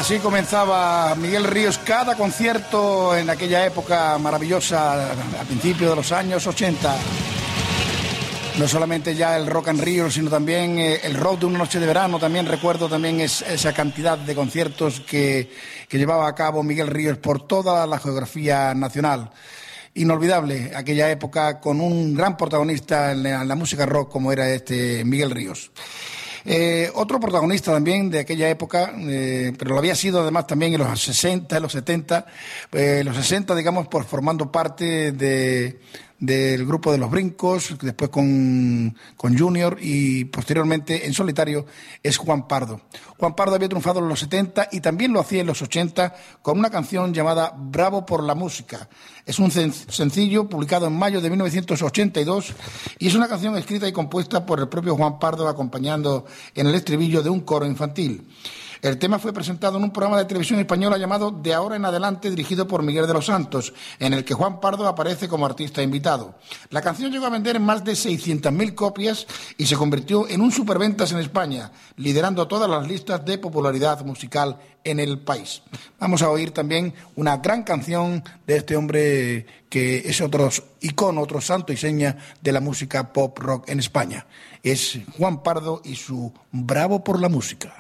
Así comenzaba Miguel Ríos cada concierto en aquella época maravillosa, a principios de los años 80. No solamente ya el Rock and Rio, sino también el rock de una noche de verano. También recuerdo también esa cantidad de conciertos que llevaba a cabo Miguel Ríos por toda la geografía nacional. Inolvidable aquella época con un gran protagonista en la música rock como era Miguel Ríos. Otro protagonista también de aquella época, pero lo había sido además también en los 60, en los 70, los 60 digamos por formando parte del grupo de Los Brincos, después con Junior y posteriormente en solitario es Juan Pardo. Juan Pardo había triunfado en los 70 y también lo hacía en los 80 con una canción llamada Bravo por la música. Es un sencillo publicado en mayo de 1982 y es una canción escrita y compuesta por el propio Juan Pardo acompañando en el estribillo de un coro infantil. El tema fue presentado en un programa de televisión española llamado De ahora en adelante, dirigido por Miguel de los Santos, en el que Juan Pardo aparece como artista invitado. La canción llegó a vender en más de 600.000 copias y se convirtió en un superventas en España, liderando todas las listas de popularidad musical en el país. Vamos a oír también una gran canción de este hombre que es otro icono, otro santo y seña de la música pop rock en España. Es Juan Pardo y su Bravo por la música.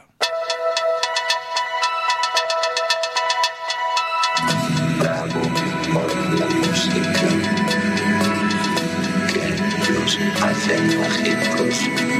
Bravo por la música que ellos hacen